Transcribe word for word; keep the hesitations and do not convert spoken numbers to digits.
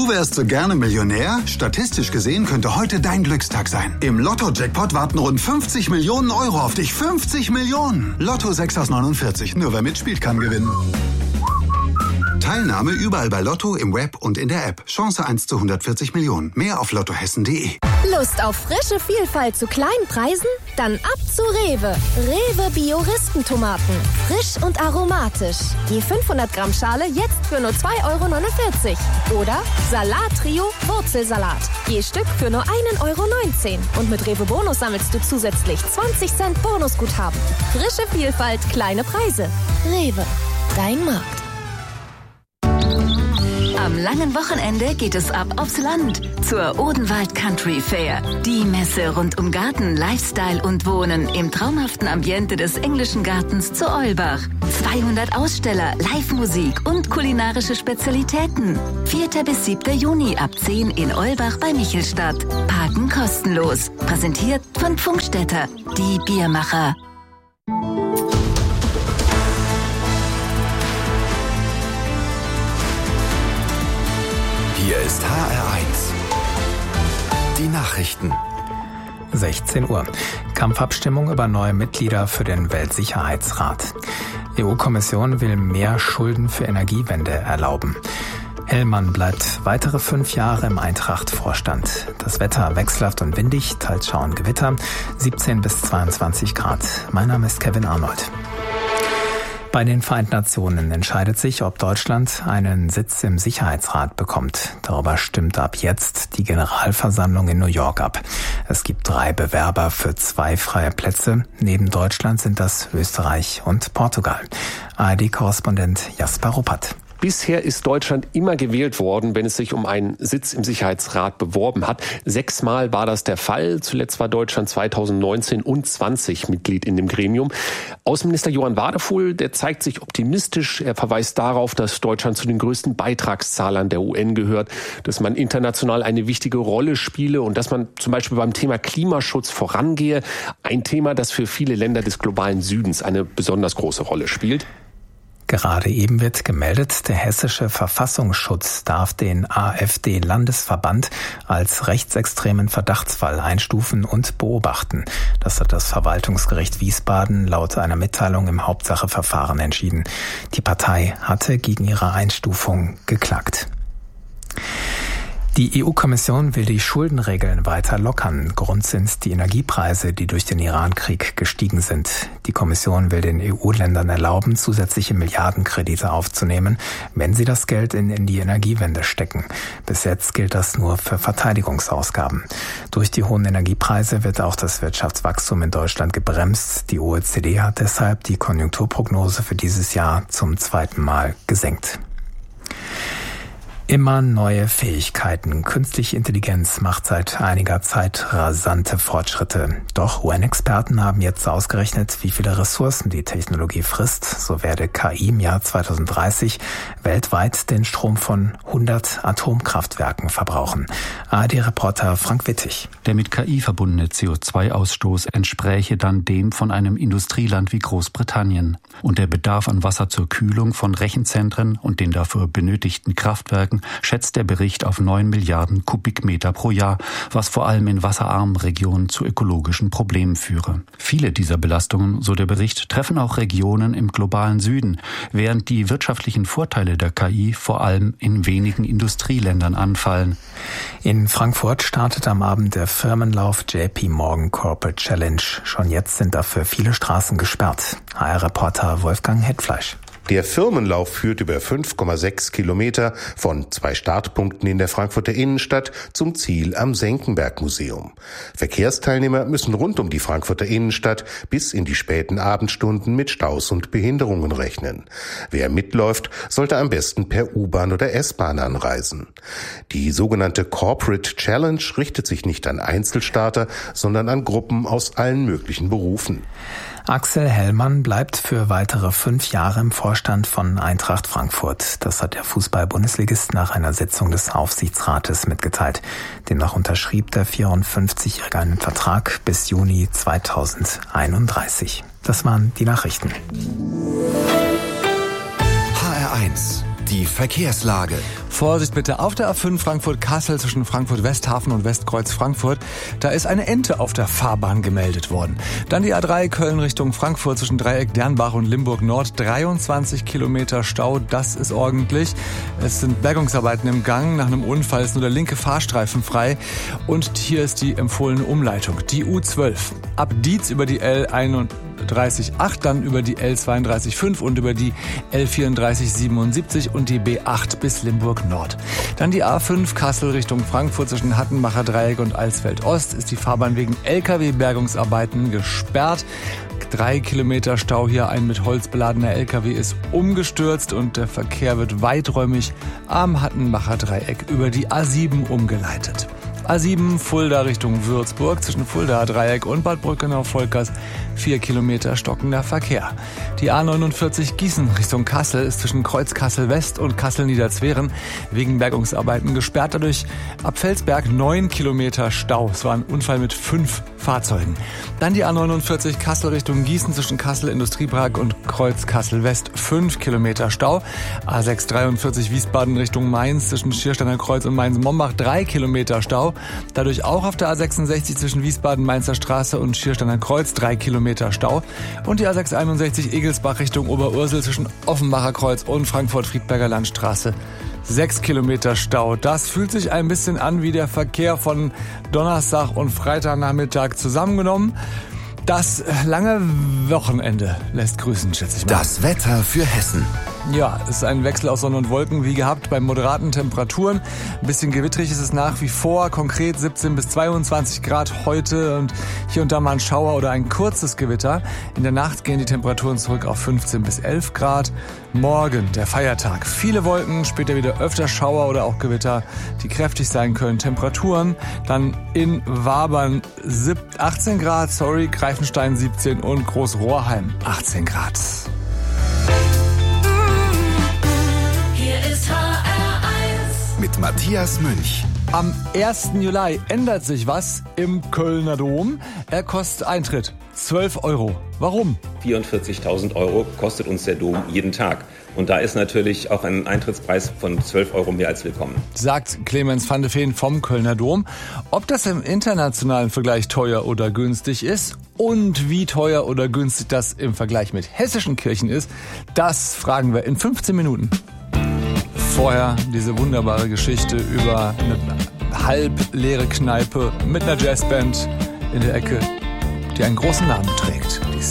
Du wärst so gerne Millionär? Statistisch gesehen könnte heute dein Glückstag sein. Im Lotto-Jackpot warten rund fünfzig Millionen Euro auf dich. fünfzig Millionen! Lotto sechs aus neunundvierzig. Nur wer mitspielt, kann gewinnen. Teilnahme überall bei Lotto, im Web und in der App. Chance eins zu hundertvierzig Millionen. Mehr auf lottohessen punkt de. Lust auf frische Vielfalt zu kleinen Preisen? Dann ab zu Rewe. Rewe Bio-Ristentomaten. Frisch und aromatisch. Je fünfhundert Gramm Schale jetzt für nur zwei Euro neunundvierzig. Oder Salat-Trio Wurzelsalat. Je Stück für nur ein Euro neunzehn. Und mit Rewe Bonus sammelst du zusätzlich zwanzig Cent Bonusguthaben. Frische Vielfalt, kleine Preise. Rewe. Dein Markt. Am langen Wochenende geht es ab aufs Land zur Odenwald Country Fair. Die Messe rund um Garten, Lifestyle und Wohnen im traumhaften Ambiente des englischen Gartens zu Eulbach. zweihundert Aussteller, Live-Musik und kulinarische Spezialitäten. vierter bis siebter Juni ab zehn in Eulbach bei Michelstadt. Parken kostenlos. Präsentiert von Funkstätter, die Biermacher. Hier ist H R eins. Die Nachrichten. sechzehn Uhr. Kampfabstimmung über neue Mitglieder für den Weltsicherheitsrat. E U-Kommission will mehr Schulden für Energiewende erlauben. Hellmann bleibt weitere fünf Jahre im Eintracht-Vorstand. Das Wetter wechselhaft und windig, teils Schauer und Gewitter, siebzehn bis zweiundzwanzig Grad. Mein Name ist Kevin Arnold. Bei den Vereinten Nationen entscheidet sich, ob Deutschland einen Sitz im Sicherheitsrat bekommt. Darüber stimmt ab jetzt die Generalversammlung in New York ab. Es gibt drei Bewerber für zwei freie Plätze. Neben Deutschland sind das Österreich und Portugal. A R D-Korrespondent Jasper Ruppert. Bisher ist Deutschland immer gewählt worden, wenn es sich um einen Sitz im Sicherheitsrat beworben hat. Sechsmal war das der Fall. Zuletzt war Deutschland zweitausendneunzehn und zwanzig Mitglied in dem Gremium. Außenminister Johann Wadefuhl, der zeigt sich optimistisch. Er verweist darauf, dass Deutschland zu den größten Beitragszahlern der U N gehört, dass man international eine wichtige Rolle spiele und dass man zum Beispiel beim Thema Klimaschutz vorangehe. Ein Thema, das für viele Länder des globalen Südens eine besonders große Rolle spielt. Gerade eben wird gemeldet, der hessische Verfassungsschutz darf den AfD-Landesverband als rechtsextremen Verdachtsfall einstufen und beobachten. Das hat das Verwaltungsgericht Wiesbaden laut einer Mitteilung im Hauptsacheverfahren entschieden. Die Partei hatte gegen ihre Einstufung geklagt. Die E U-Kommission will die Schuldenregeln weiter lockern. Grund sind die Energiepreise, die durch den Iran-Krieg gestiegen sind. Die Kommission will den E U-Ländern erlauben, zusätzliche Milliardenkredite aufzunehmen, wenn sie das Geld in, in die Energiewende stecken. Bis jetzt gilt das nur für Verteidigungsausgaben. Durch die hohen Energiepreise wird auch das Wirtschaftswachstum in Deutschland gebremst. Die O E C D hat deshalb die Konjunkturprognose für dieses Jahr zum zweiten Mal gesenkt. Immer neue Fähigkeiten. Künstliche Intelligenz macht seit einiger Zeit rasante Fortschritte. Doch U N-Experten haben jetzt ausgerechnet, wie viele Ressourcen die Technologie frisst. So werde K I im Jahr zweitausenddreißig weltweit den Strom von hundert Atomkraftwerken verbrauchen. A R D-Reporter Frank Wittig. Der mit K I verbundene C O zwei Ausstoß entspräche dann dem von einem Industrieland wie Großbritannien. Und der Bedarf an Wasser zur Kühlung von Rechenzentren und den dafür benötigten Kraftwerken schätzt der Bericht auf neun Milliarden Kubikmeter pro Jahr, was vor allem in wasserarmen Regionen zu ökologischen Problemen führe. Viele dieser Belastungen, so der Bericht, treffen auch Regionen im globalen Süden, während die wirtschaftlichen Vorteile der K I vor allem in wenigen Industrieländern anfallen. In Frankfurt startet am Abend der Firmenlauf J P Morgan Corporate Challenge. Schon jetzt sind dafür viele Straßen gesperrt. H R-Reporter Wolfgang Hetfleisch. Der Firmenlauf führt über fünf Komma sechs Kilometer von zwei Startpunkten in der Frankfurter Innenstadt zum Ziel am Senckenberg-Museum. Verkehrsteilnehmer müssen rund um die Frankfurter Innenstadt bis in die späten Abendstunden mit Staus und Behinderungen rechnen. Wer mitläuft, sollte am besten per U-Bahn oder S-Bahn anreisen. Die sogenannte Corporate Challenge richtet sich nicht an Einzelstarter, sondern an Gruppen aus allen möglichen Berufen. Axel Hellmann bleibt für weitere fünf Jahre im Vorstand von Eintracht Frankfurt. Das hat der Fußball-Bundesligist nach einer Sitzung des Aufsichtsrates mitgeteilt. Demnach unterschrieb der vierundfünfzigjährige einen Vertrag bis Juni zweitausendeinunddreißig. Das waren die Nachrichten. H R eins. Die Verkehrslage. Vorsicht bitte auf der A fünf Frankfurt-Kassel zwischen Frankfurt-Westhafen und Westkreuz-Frankfurt. Da ist eine Ente auf der Fahrbahn gemeldet worden. Dann die A drei Köln Richtung Frankfurt zwischen Dreieck Dernbach und Limburg Nord. dreiundzwanzig Kilometer Stau, das ist ordentlich. Es sind Bergungsarbeiten im Gang. Nach einem Unfall ist nur der linke Fahrstreifen frei. Und hier ist die empfohlene Umleitung. Die U zwölf. Ab Dietz über die L einunddreißig acht, dann über die L zweiunddreißig fünf und über die L vierunddreißig siebenundsiebzig und die B acht bis Limburg Nord. Dann die A fünf Kassel Richtung Frankfurt zwischen Hattenbacher Dreieck und Alsfeld Ost ist die Fahrbahn wegen L K W-Bergungsarbeiten gesperrt. Drei Kilometer Stau hier, ein mit Holz beladener L K W ist umgestürzt und der Verkehr wird weiträumig am Hattenbacher Dreieck über die A sieben umgeleitet. A sieben Fulda Richtung Würzburg zwischen Fuldaer Dreieck und Bad Brückenau-Volkers vier Kilometer stockender Verkehr. Die A neunundvierzig Gießen Richtung Kassel ist zwischen Kreuz Kassel West und Kassel Niederzweren wegen Bergungsarbeiten gesperrt. Dadurch ab Felsberg neun Kilometer Stau. Es war ein Unfall mit fünf Fahrzeugen. Dann die A neunundvierzig Kassel Richtung Gießen zwischen Kassel Industriepark und Kreuz Kassel West fünf Kilometer Stau. A sechs dreiundvierzig Wiesbaden Richtung Mainz zwischen Schiersteiner Kreuz und Mainz-Mombach drei Kilometer Stau. Dadurch auch auf der A sechsundsechzig zwischen Wiesbaden-Mainzer Straße und Schiersteiner Kreuz drei Kilometer Stau. Und die A sechs einundsechzig Egelsbach Richtung Oberursel zwischen Offenbacher Kreuz und Frankfurt-Friedberger Landstraße sechs Kilometer Stau. Das fühlt sich ein bisschen an wie der Verkehr von Donnerstag und Freitagnachmittag zusammengenommen. Das lange Wochenende lässt grüßen, schätze ich mal. Das Wetter für Hessen. Ja, es ist ein Wechsel aus Sonne und Wolken wie gehabt bei moderaten Temperaturen. Ein bisschen gewittrig ist es nach wie vor. Konkret siebzehn bis zweiundzwanzig Grad heute und hier und da mal ein Schauer oder ein kurzes Gewitter. In der Nacht gehen die Temperaturen zurück auf fünfzehn bis elf Grad. Morgen, der Feiertag. Viele Wolken, später wieder öfter Schauer oder auch Gewitter, die kräftig sein können. Temperaturen dann in Wabern achtzehn Grad, sorry, Greifenstein siebzehn und Großrohrheim achtzehn Grad. Mit Matthias Münch. Am ersten Juli ändert sich was im Kölner Dom. Er kostet Eintritt zwölf Euro. Warum? vierundvierzigtausend Euro kostet uns der Dom jeden Tag. Und da ist natürlich auch ein Eintrittspreis von zwölf Euro mehr als willkommen. Sagt Clemens van de Veen vom Kölner Dom. Ob das im internationalen Vergleich teuer oder günstig ist und wie teuer oder günstig das im Vergleich mit hessischen Kirchen ist, das fragen wir in fünfzehn Minuten. Vorher diese wunderbare Geschichte über eine halb leere Kneipe mit einer Jazzband in der Ecke, die einen großen Namen trägt.